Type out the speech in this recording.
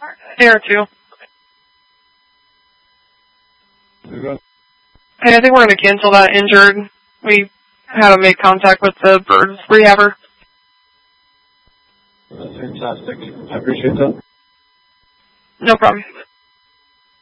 day or two. Okay. Hey, I think we're going to cancel that injured. We had to make contact with the bird rehabber. That's fantastic. I appreciate that. No problem.